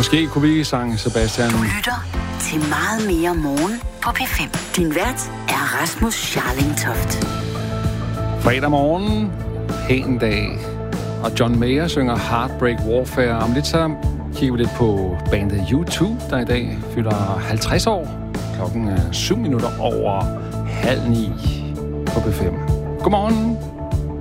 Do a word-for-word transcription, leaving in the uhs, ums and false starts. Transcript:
Måske kunne vi sange, Sebastian. Du lytter til Meget Mere Morgen på P fem. Din vært er Rasmus Scharling Toft. Fredag morgen, pæn dag, og John Mayer synger Heartbreak Warfare. Om lidt så kigger vi lidt på bandet U to, der i dag fylder halvtreds år. Klokken er syv minutter over halv ni på P fem. Godmorgen.